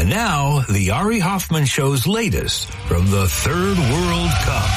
And now, the Ari Hoffman Show's latest from the Third World Cup.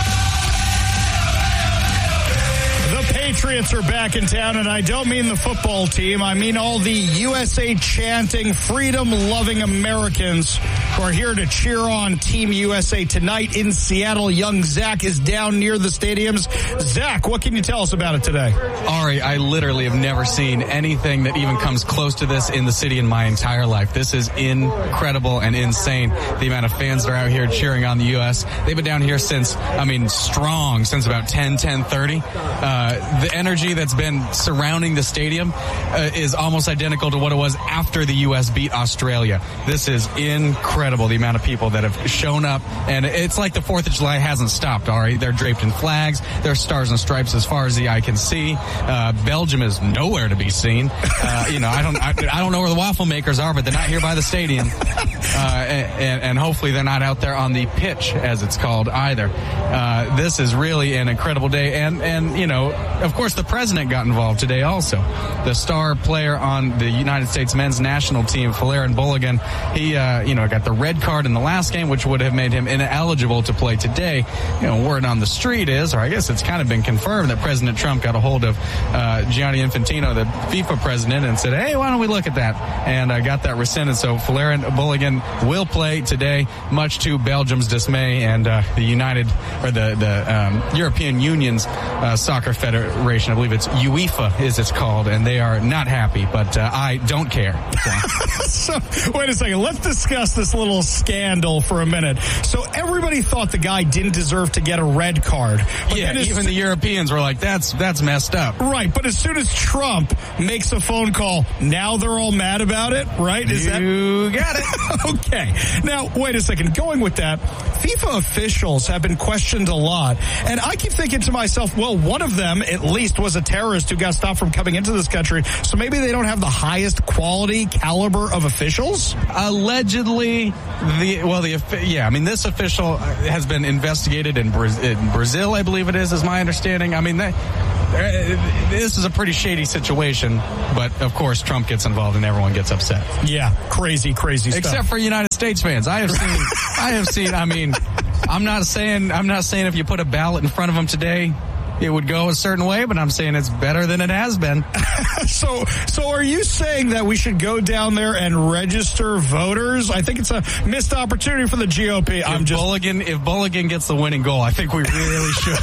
The Patriots are back in town, and I don't mean the football team. I mean all the USA chanting, freedom-loving Americans who are here to cheer on Team USA tonight in Seattle. Young Zach is down near the stadiums. Zach, what can you tell us about it today? Ari, I literally have never seen anything that even comes close to this in the city in my entire life. This is incredible and insane, the amount of fans that are out here cheering on the U.S. They've been down here since about 10:30. The energy that's been surrounding the stadium is almost identical to what it was after the U.S. beat Australia. This is incredible, the amount of people that have shown up, and it's like the 4th of July hasn't stopped, Ari. They're draped in flags. There's stars and stripes as far as the eye can see. Belgium is nowhere to be seen. I don't know where the waffle makers are, but they're not here by the stadium. And hopefully they're not out there on the pitch, as it's called, either. This is really an incredible day, and of course, the president got involved today also. The star player on the United States men's national team, Folarin Balogun, he, got the red card in the last game, which would have made him ineligible to play today. Word on the street is, or I guess it's kind of been confirmed, that President Trump got a hold of Gianni Infantino, the FIFA president, and said, hey, why don't we look at that? And got that rescinded. So Folarin Balogun will play today, much to Belgium's dismay, and the European Union's soccer federation, I believe it's UEFA is it's called, and they are not happy, but I don't care. So, wait a second. Let's discuss this little scandal for a minute. So everybody thought the guy didn't deserve to get a red card. But even the Europeans were like, that's messed up. Right, but as soon as Trump makes a phone call, now they're all mad about it, right? You got it. Okay. Now, wait a second. Going with that, FIFA officials have been questioned a lot, and I keep thinking to myself, well, one of them at least was a terrorist who got stopped from coming into this country, so maybe they don't have the highest quality caliber of officials? Allegedly, this official has been investigated in Brazil, I believe it is my understanding. I mean, this is a pretty shady situation, but of course Trump gets involved and everyone gets upset. Yeah, crazy stuff. Except for United States fans. I have seen, I mean, I'm not saying if you put a ballot in front of them today, it would go a certain way, but I'm saying it's better than it has been. So are you saying that we should go down there and register voters? I think it's a missed opportunity for the GOP. If Balogun gets the winning goal, I think we really should.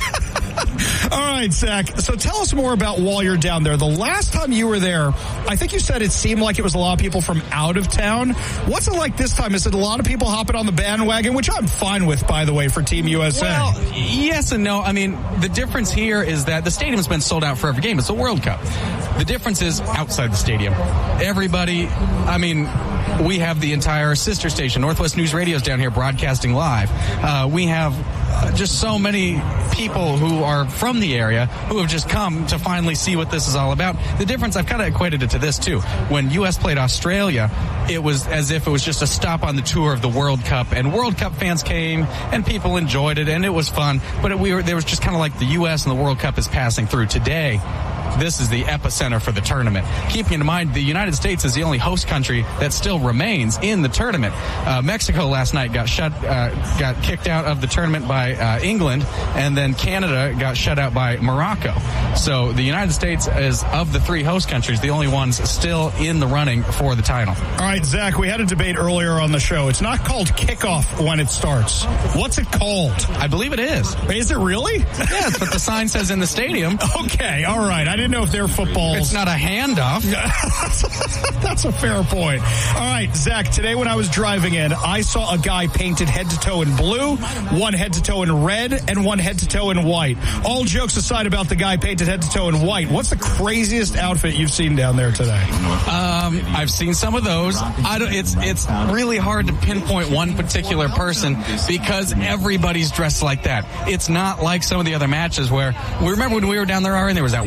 All right, Zach. So tell us more about while you're down there. The last time you were there, I think you said it seemed like it was a lot of people from out of town. What's it like this time? Is it a lot of people hopping on the bandwagon, which I'm fine with, by the way, for Team USA? Well, yes and no. I mean, the difference here is that the stadium's been sold out for every game. It's a World Cup. The difference is outside the stadium. Everybody, I mean, we have the entire sister station, Northwest News Radio's down here broadcasting live. We have just so many people who are from the area who have just come to finally see what this is all about. The difference, I've kind of equated it to this too. When U.S. played Australia, it was as if it was just a stop on the tour of the World Cup, and World Cup fans came and people enjoyed it and it was fun, but there was just kind of like the U.S. and the World Cup is passing through. Today, this is the epicenter for the tournament. Keeping in mind, the United States is the only host country that still remains in the tournament. Mexico last night got kicked out of the tournament by England, and then Canada got shut out by Morocco. So the United States is, of the three host countries, the only ones still in the running for the title. All right, Zach, we had a debate earlier on the show. It's not called kickoff when it starts. What's it called? I believe it is. Is it really? Yeah, that's what the sign says in the stadium. Okay, all right. I didn't know if they're footballs. It's not a handoff. That's a fair point. All right, Zach, today when I was driving in, I saw a guy painted head to toe in blue, one head to toe in red, and one head to toe in white. All jokes aside about the guy painted head to toe in white, what's the craziest outfit you've seen down there today? I've seen some of those. It's really hard to pinpoint one particular person because everybody's dressed like that. It's not like some of the other matches where, we remember when we were down there, Ari, there was that one guy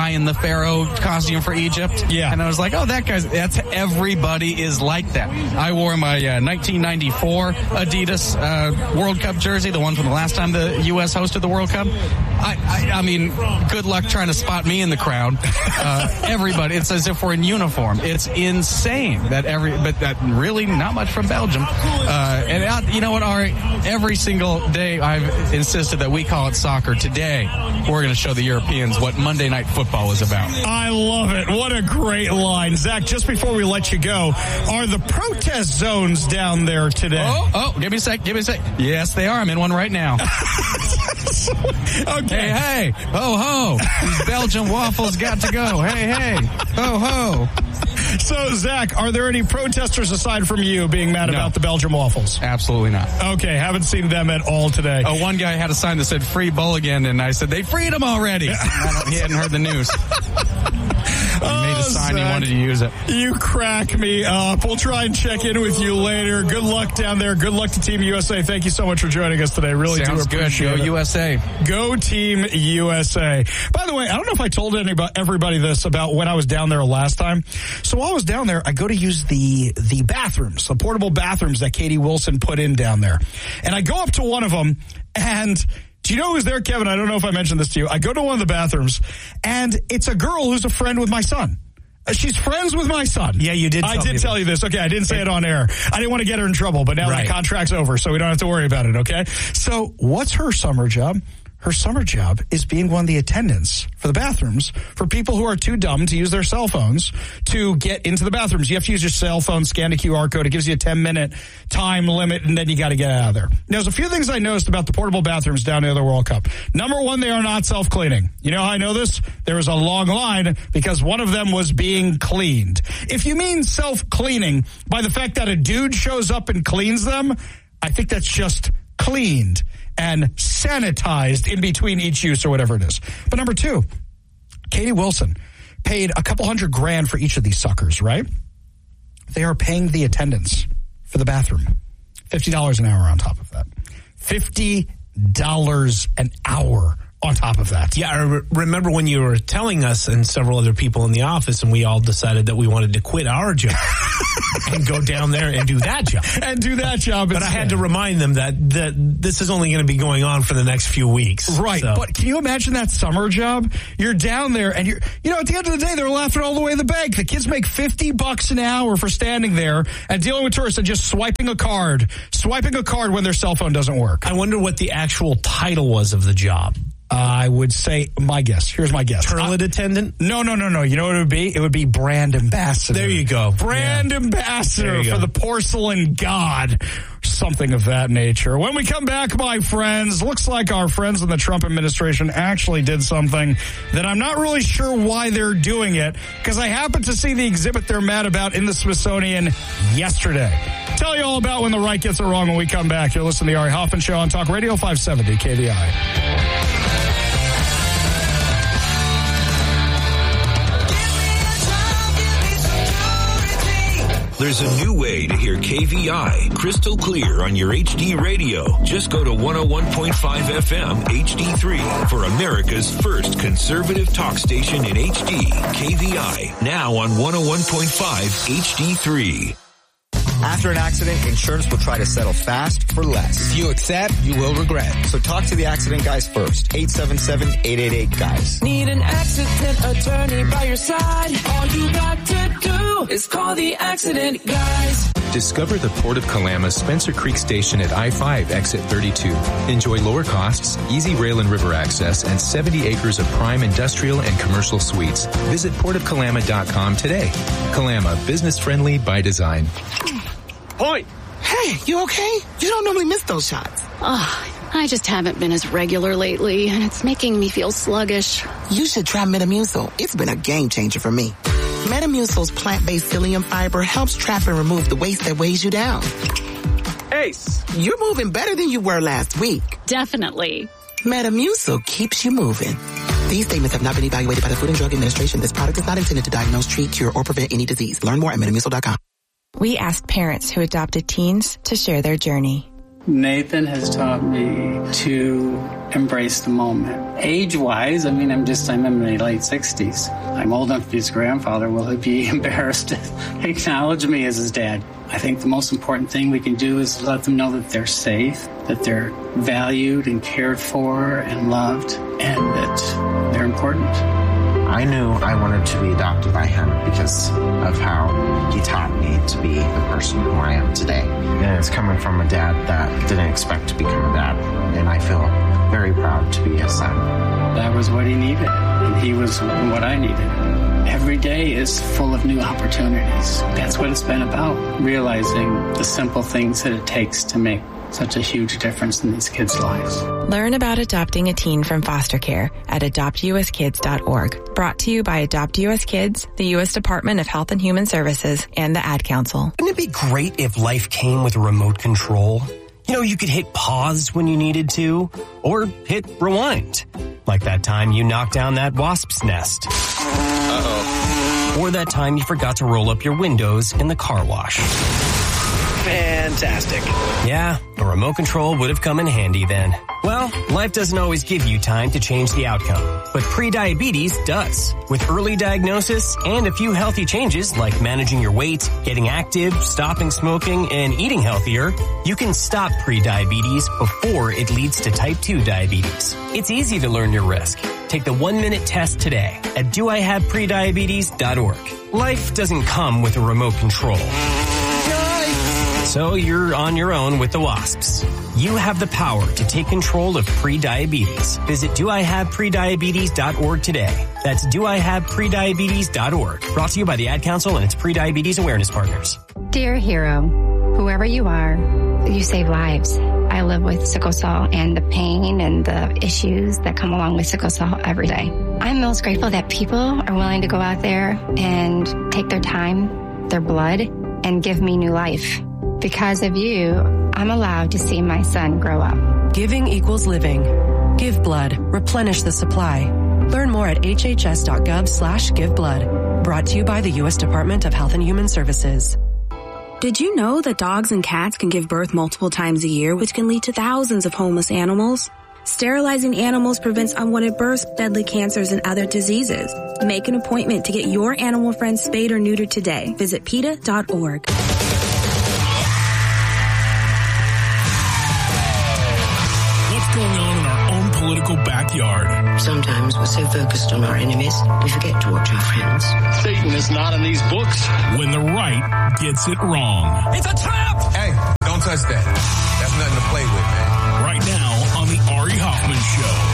guy in the Pharaoh costume for Egypt. Yeah. And I was like, oh, that's everybody is like that. I wore my 1994 Adidas World Cup jersey, the one from the last time the U.S. hosted the World Cup. I mean, good luck trying to spot me in the crowd. Everybody, it's as if we're in uniform. It's insane but that really not much from Belgium. And you know what, Ari? Every single day I've insisted that we call it soccer. Today, we're going to show the Europeans what Monday Night Football is about. I love it. What a great line. Zach, just before we let you go, are the protest zones down there today? Oh, give me a sec. Yes, they are. I'm in one right now. Okay. Hey, ho, ho. These Belgian waffles got to go. Hey, ho, ho. So, Zach, are there any protesters aside from you being mad about the Belgian waffles? Absolutely not. Okay, haven't seen them at all today. Oh, one guy had a sign that said free Bulligan, and I said, they freed him already. He hadn't heard the news. He made a sign, Zach, he wanted to use it. You crack me up. We'll try and check in with you later. Good luck down there. Good luck to Team USA. Thank you so much for joining us today. Really Sounds do appreciate good. Go it. USA. Go Team USA. By the way, I don't know if I told everybody this about when I was down there last time. So while I was down there, I go to use the bathrooms, the portable bathrooms that Katie Wilson put in down there. And I go up to one of them, and do you know who's there, Kevin? I don't know if I mentioned this to you. I go to one of the bathrooms, and it's a girl who's a friend with my son. She's friends with my son. Yeah, you did. I did tell you this. Okay, I didn't say it on air. I didn't want to get her in trouble, but now the contract's over, so we don't have to worry about it, okay? So what's her summer job? Her summer job is being one of the attendants for the bathrooms for people who are too dumb to use their cell phones to get into the bathrooms. You have to use your cell phone, scan a QR code. It gives you a 10-minute time limit, and then you got to get out of there. There's a few things I noticed about the portable bathrooms down near the World Cup. Number one, they are not self-cleaning. You know how I know this? There was a long line because one of them was being cleaned. If you mean self-cleaning by the fact that a dude shows up and cleans them, I think that's just cleaned and sanitized in between each use or whatever it is. But number two, Katie Wilson paid a couple $100,000 for each of these suckers, right? They are paying the attendants for the bathroom. $50 an hour on top of that. $50 an hour on top of that. Yeah, I remember when you were telling us and several other people in the office, and we all decided that we wanted to quit our job and go down there and do that job. But I had to remind them that this is only going to be going on for the next few weeks. Right. So. But can you imagine that summer job? You're down there and at the end of the day, they're laughing all the way to the bank. The kids make $50 an hour for standing there and dealing with tourists and just swiping a card when their cell phone doesn't work. I wonder what the actual title was of the job. I would say, my guess. Here's my guess. Toilet attendant? No. You know what it would be? It would be brand ambassador. There you go. Brand ambassador for the porcelain god. Something of that nature. When we come back, my friends, looks like our friends in the Trump administration actually did something that I'm not really sure why they're doing it, because I happened to see the exhibit they're mad about in the Smithsonian yesterday. Tell you all about when the right gets it wrong when we come back. You're listening to the Ari Hoffman Show on Talk Radio 570 KVI. There's a new way to hear KVI crystal clear on your HD radio. Just go to 101.5 FM HD3 for America's first conservative talk station in HD. KVI, now on 101.5 HD3. After an accident, insurance will try to settle fast for less. If you accept, you will regret. So talk to the accident guys first. 877-888-GUYS. Need an accident attorney by your side. All you got to do is call the accident guys. Discover the Port of Kalama's Spencer Creek Station at I-5 exit 32. Enjoy lower costs, easy rail and river access, and 70 acres of prime industrial and commercial suites. Visit portofkalama.com today. Kalama, business friendly by design. Point. Hey, you okay? You don't normally miss those shots. I just haven't been as regular lately, and it's making me feel sluggish. You should try Metamucil. It's been a game changer for me. Metamucil's plant-based psyllium fiber helps trap and remove the waste that weighs you down. Ace. You're moving better than you were last week. Definitely. Metamucil keeps you moving. These statements have not been evaluated by the Food and Drug Administration. This product is not intended to diagnose, treat, cure, or prevent any disease. Learn more at Metamucil.com. We asked parents who adopted teens to share their journey. Nathan has taught me to embrace the moment. Age-wise, I'm in my late 60s. I'm old enough to be his grandfather. Will he be embarrassed to acknowledge me as his dad? I think the most important thing we can do is let them know that they're safe, that they're valued and cared for and loved, and that they're important. I knew I wanted to be adopted by him because of how he taught me to be the person who I am today. And it's coming from a dad that didn't expect to become a dad. And I feel very proud to be his son. That was what he needed, and he was what I needed. Every day is full of new opportunities. That's what it's been about, realizing the simple things that it takes to make such a huge difference in these kids' lives. Learn about adopting a teen from foster care at adoptuskids.org. Brought to you by Adopt US Kids, the U.S. Department of Health and Human Services, and the Ad Council. Wouldn't it be great if life came with a remote control? You know, you could hit pause when you needed to, or hit rewind. Like that time you knocked down that wasp's nest. Uh-oh. Or that time you forgot to roll up your windows in the car wash. Fantastic. Yeah, a remote control would have come in handy then. Well, life doesn't always give you time to change the outcome, but prediabetes does. With early diagnosis and a few healthy changes like managing your weight, getting active, stopping smoking, and eating healthier, you can stop prediabetes before it leads to type 2 diabetes. It's easy to learn your risk. Take the 1-minute test today at doihaveprediabetes.org. Life doesn't come with a remote control. So you're on your own with the wasps. You have the power to take control of prediabetes. Visit doihaveprediabetes.org today. That's doihaveprediabetes.org. Brought to you by the Ad Council and its prediabetes awareness partners. Dear hero, whoever you are, you save lives. I live with sickle cell and the pain and the issues that come along with sickle cell every day. I'm most grateful that people are willing to go out there and take their time, their blood, and give me new life. Because of you, I'm allowed to see my son grow up. Giving equals living. Give blood. Replenish the supply. Learn more at hhs.gov/giveblood. Brought to you by the U.S. Department of Health and Human Services. Did you know that dogs and cats can give birth multiple times a year, which can lead to thousands of homeless animals? Sterilizing animals prevents unwanted births, deadly cancers, and other diseases. Make an appointment to get your animal friend spayed or neutered today. Visit PETA.org. Going on in our own political backyard. Sometimes we're so focused on our enemies, we forget to watch our friends. Satan is not in these books. When the right gets it wrong. It's a trap! Hey, don't touch that. That's nothing to play with, man. Right now on the Ari Hoffman Show.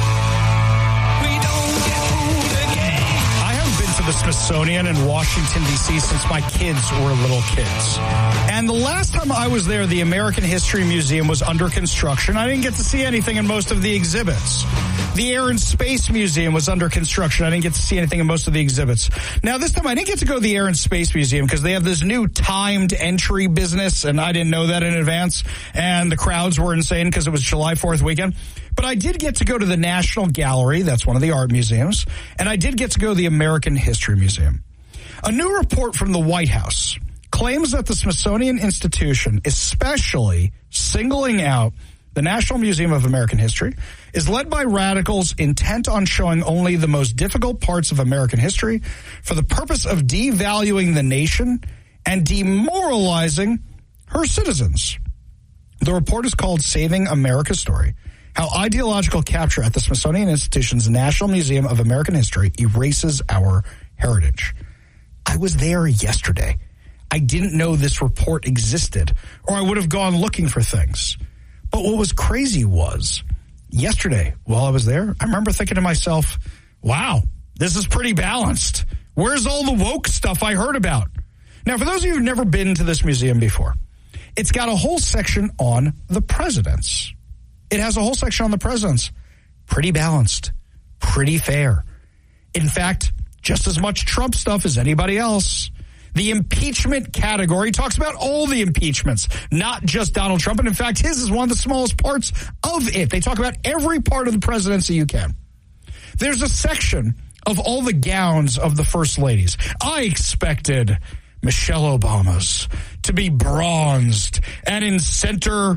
The Smithsonian in Washington, D.C. since my kids were little kids. And the last time I was there, the American History Museum was under construction. I didn't get to see anything in most of the exhibits. The Air and Space Museum was under construction. I didn't get to see anything in most of the exhibits. Now, this time I didn't get to go to the Air and Space Museum because they have this new timed entry business, and I didn't know that in advance. And the crowds were insane because it was July 4th weekend. But I did get to go to the National Gallery. That's one of the art museums. And I did get to go to the American History Museum. A new report from the White House claims that the Smithsonian Institution, especially singling out the National Museum of American History, is led by radicals intent on showing only the most difficult parts of American history for the purpose of devaluing the nation and demoralizing her citizens. The report is called Saving America's Story: How Ideological Capture at the Smithsonian Institution's National Museum of American History Erases Our Heritage. I was there yesterday. I didn't know this report existed, or I would have gone looking for things. But what was crazy was, yesterday, while I was there, I remember thinking to myself, wow, this is pretty balanced. Where's all the woke stuff I heard about? Now, for those of you who've never been to this museum before, it's got a whole section on the presidents. It has a whole section on the presidents. Pretty balanced. Pretty fair. In fact, just as much Trump stuff as anybody else. The impeachment category talks about all the impeachments, not just Donald Trump. And in fact, his is one of the smallest parts of it. They talk about every part of the presidency you can. There's a section of all the gowns of the first ladies. I expected Michelle Obama's to be bronzed and in center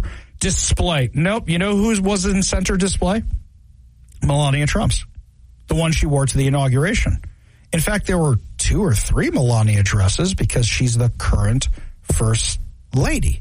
display. Nope. You know who was in center display? Melania Trump's. The one she wore to the inauguration. In fact, there were 2 or 3 Melania dresses because she's the current first lady.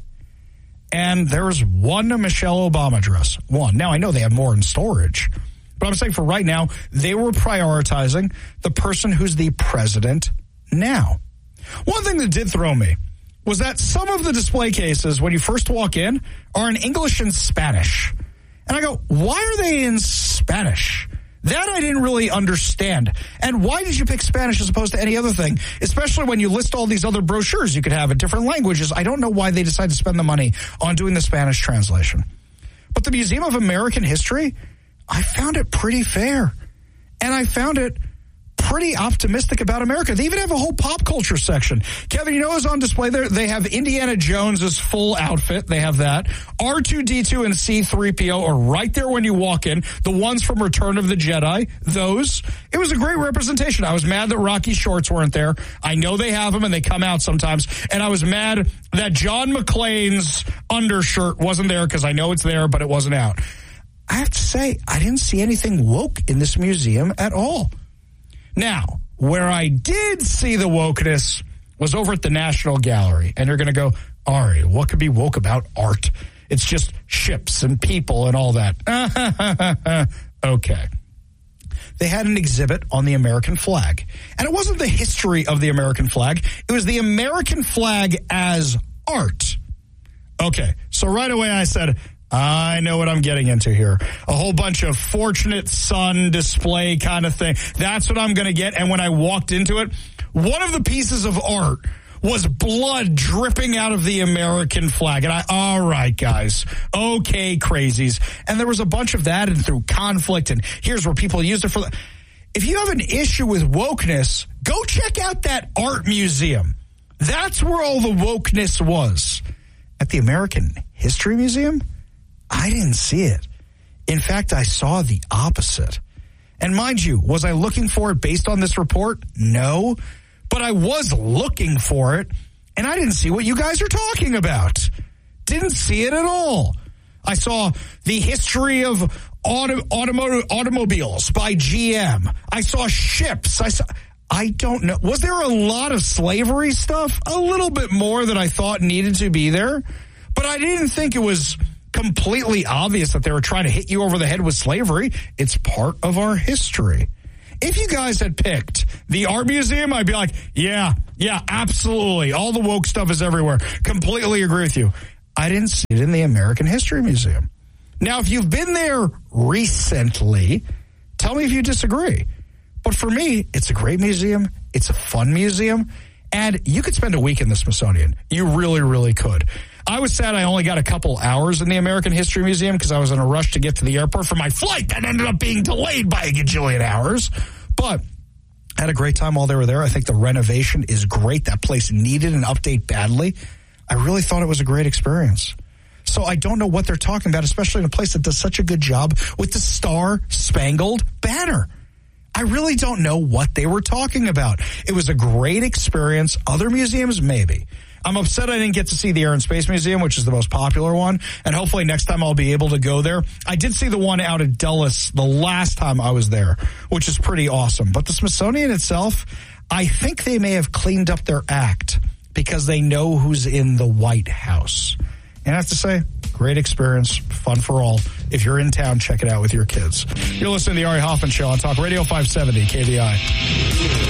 And there was one Michelle Obama dress. One. Now, I know they have more in storage. But I'm saying for right now, they were prioritizing the person who's the president now. One thing that did throw me was that some of the display cases, when you first walk in, are in English and Spanish. And I go, why are they in Spanish? That I didn't really understand. And why did you pick Spanish as opposed to any other thing? Especially when you list all these other brochures you could have in different languages. I don't know why they decided to spend the money on doing the Spanish translation. But the Museum of American History, I found it pretty fair. And I found it pretty optimistic about America. They even have a whole pop culture section. Kevin, you know what's on display there? They have Indiana Jones's full outfit. They have that. R2-D2 and C-3PO are right there when you walk in. The ones from Return of the Jedi, those. It was a great representation. I was mad that Rocky Shorts weren't there. I know they have them and they come out sometimes. And I was mad that John McClane's undershirt wasn't there because I know it's there, but it wasn't out. I have to say, I didn't see anything woke in this museum at all. Now, where I did see the wokeness was over at the National Gallery. And you're going to go, Ari, what could be woke about art? It's just ships and people and all that. Okay. They had an exhibit on the American flag. And it wasn't the history of the American flag. It was the American flag as art. Okay. So right away I said, I know what I'm getting into here. A whole bunch of Fortunate Son display kind of thing. That's what I'm going to get. And when I walked into it, one of the pieces of art was blood dripping out of the American flag. And all right, guys. Okay, crazies. And there was a bunch of that and through conflict. And here's where people used it for. If you have an issue with wokeness, go check out that art museum. That's where all the wokeness was. At the American History Museum, I didn't see it. In fact, I saw the opposite. And mind you, was I looking for it based on this report? No. But I was looking for it, and I didn't see what you guys are talking about. Didn't see it at all. I saw the history of automobiles by GM. I saw ships. I don't know. Was there a lot of slavery stuff? A little bit more than I thought needed to be there. But I didn't think it was completely obvious that they were trying to hit you over the head with slavery. It's part of our history. If you guys had picked the art museum, I'd be like, yeah, absolutely. All the woke stuff is everywhere. Completely agree with you. I didn't see it in the American History Museum. Now, if you've been there recently, tell me if you disagree. But for me, it's a great museum. It's a fun museum. And you could spend a week in the Smithsonian. You really, really could. I was sad I only got a couple hours in the American History Museum because I was in a rush to get to the airport for my flight that ended up being delayed by a gajillion hours. But I had a great time while they were there. I think the renovation is great. That place needed an update badly. I really thought it was a great experience. So I don't know what they're talking about, especially in a place that does such a good job with the Star-Spangled Banner. I really don't know what they were talking about. It was a great experience. Other museums, maybe. I'm upset I didn't get to see the Air and Space Museum, which is the most popular one, and hopefully next time I'll be able to go there. I did see the one out at Dulles the last time I was there, which is pretty awesome. But the Smithsonian itself, I think they may have cleaned up their act because they know who's in the White House. And I have to say, great experience, fun for all. If you're in town, check it out with your kids. You're listening to the Ari Hoffman Show on Talk Radio 570 KVI.